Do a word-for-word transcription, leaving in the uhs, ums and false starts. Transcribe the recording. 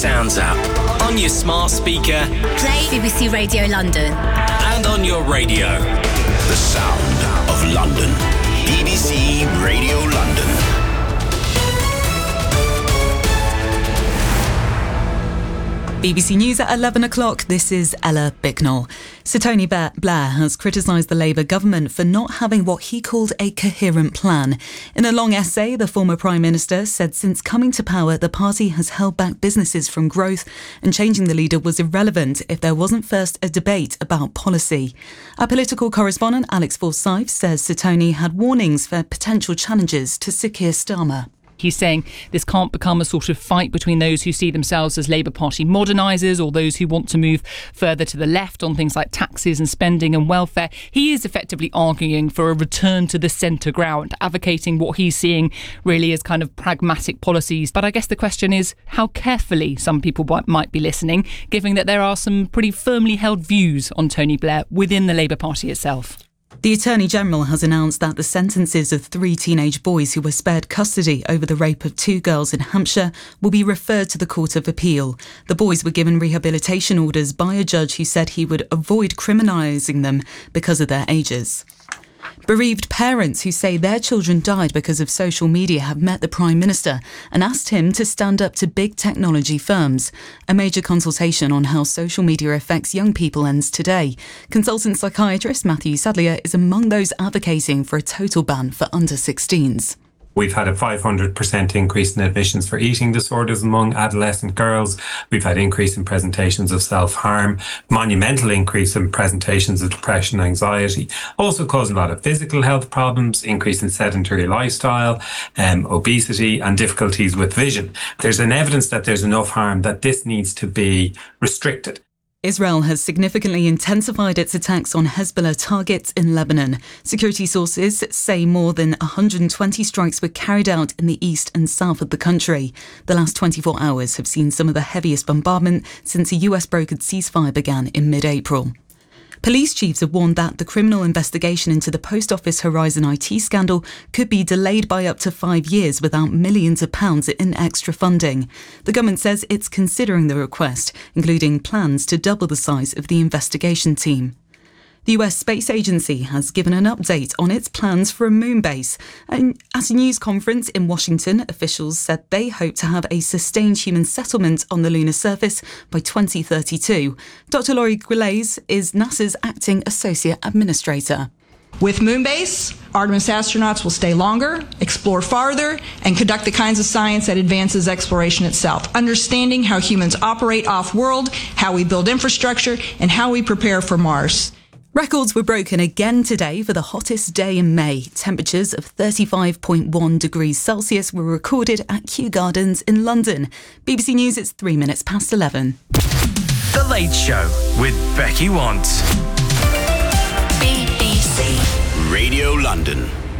Sounds app. On your smart speaker. Play B B C Radio London. And on your radio. The sound of London. B B C Radio London. B B C News at eleven o'clock. This is Ella Bicknell. Sir Tony Blair has criticised the Labour government for not having what he called a coherent plan. In a long essay, the former Prime Minister said since coming to power, the party has held back businesses from growth, and changing the leader was irrelevant if there wasn't first a debate about policy. Our political correspondent Alex Forsyth says Sir Tony had warnings for potential challenges to Sir Keir Starmer. He's saying this can't become a sort of fight between those who see themselves as Labour Party modernisers or those who want to move further to the left on things like taxes and spending and welfare. He is effectively arguing for a return to the centre ground, advocating what he's seeing really as kind of pragmatic policies. But I guess the question is how carefully some people might be listening, given that there are some pretty firmly held views on Tony Blair within the Labour Party itself. The Attorney-General has announced that the sentences of three teenage boys who were spared custody over the rape of two girls in Hampshire will be referred to the Court of Appeal. The boys were given rehabilitation orders by a judge who said he would avoid criminalising them because of their ages. Bereaved parents who say their children died because of social media have met the Prime Minister and asked him to stand up to big technology firms. A major consultation on how social media affects young people ends today. Consultant psychiatrist Matthew Sadlier is among those advocating for a total ban for under sixteens. We've had a five hundred percent increase in admissions for eating disorders among adolescent girls. We've had increase in presentations of self-harm, monumental increase in presentations of depression and anxiety, also causing a lot of physical health problems, increase in sedentary lifestyle, um, obesity and difficulties with vision. There's an evidence that there's enough harm that this needs to be restricted. Israel has significantly intensified its attacks on Hezbollah targets in Lebanon. Security sources say more than one hundred twenty strikes were carried out in the east and south of the country. The last twenty-four hours have seen some of the heaviest bombardment since a U S brokered ceasefire began in mid-April. Police chiefs have warned that the criminal investigation into the Post Office Horizon I T scandal could be delayed by up to five years without millions of pounds in extra funding. The government says it's considering the request, including plans to double the size of the investigation team. The U S Space Agency has given an update on its plans for a moon base. And at a news conference in Washington, officials said they hope to have a sustained human settlement on the lunar surface by twenty thirty-two. Doctor Laurie Guillez is NASA's acting associate administrator. With Moonbase, Artemis astronauts will stay longer, explore farther, and conduct the kinds of science that advances exploration itself, understanding how humans operate off-world, how we build infrastructure, and how we prepare for Mars. Records were broken again today for the hottest day in May. Temperatures of thirty-five point one degrees Celsius were recorded at Kew Gardens in London. B B C News, it's three minutes past eleven. The Late Show with Becky Want. B B C Radio London.